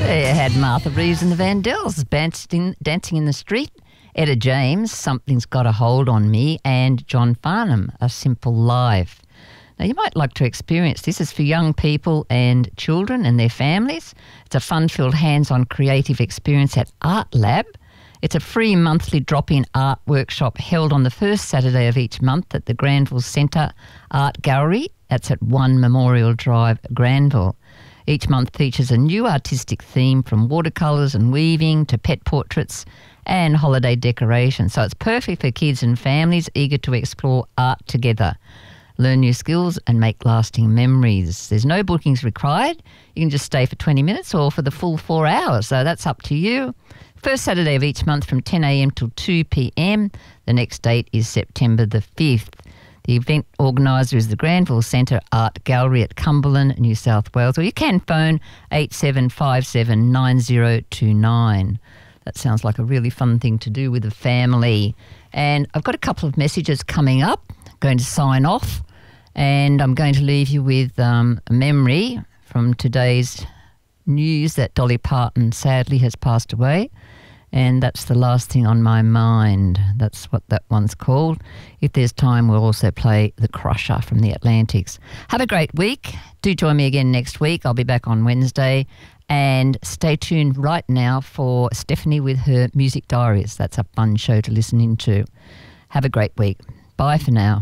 There you had Martha Reeves and the Vandells dancing in the street. Etta James, Something's Got a Hold on Me, and John Farnham, A Simple Life. Now, you might like to experience this. It's for young people and children and their families. It's a fun-filled, hands-on creative experience at Art Lab. It's a free monthly drop-in art workshop held on the first Saturday of each month at the Granville Centre Art Gallery. That's at 1 Memorial Drive, Granville. Each month features a new artistic theme, from watercolours and weaving to pet portraits and holiday decoration. So it's perfect for kids and families eager to explore art together, learn new skills and make lasting memories. There's no bookings required. You can just stay for 20 minutes or for the full 4 hours. So that's up to you. First Saturday of each month from 10 a.m. till 2 p.m. The next date is September the 5th. The event organiser is the Granville Centre Art Gallery at Cumberland, New South Wales, or you can phone 8757 9029. That sounds like a really fun thing to do with a family. And I've got a couple of messages coming up. I'm going to sign off, and I'm going to leave you with a memory from today's news that Dolly Parton sadly has passed away. And that's the last thing on my mind. That's what that one's called. If there's time, we'll also play The Crusher from the Atlantics. Have a great week. Do join me again next week. I'll be back on Wednesday. And stay tuned right now for Stephanie with her Music Diaries. That's a fun show to listen into. Have a great week. Bye for now.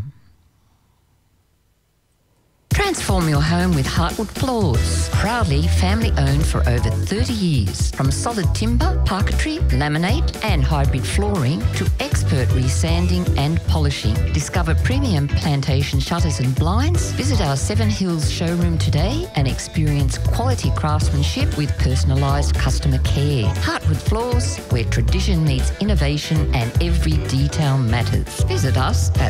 Transform your home with Heartwood Floors. Proudly family owned for over 30 years. From solid timber, parquetry, laminate and hybrid flooring to expert resanding and polishing. Discover premium plantation shutters and blinds. Visit our Seven Hills showroom today and experience quality craftsmanship with personalised customer care. Heartwood Floors, where tradition meets innovation and every detail matters. Visit us at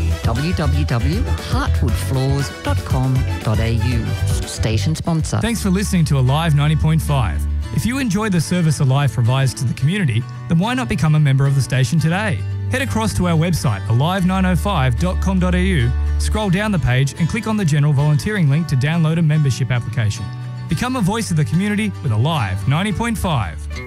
www.heartwoodfloors.com.au. Station sponsor. Thanks for listening to Alive 90.5. If you enjoy the service Alive provides to the community, then why not become a member of the station today? Head across to our website, alive905.com.au, scroll down the page and click on the general volunteering link to download a membership application. Become a voice of the community with Alive 90.5.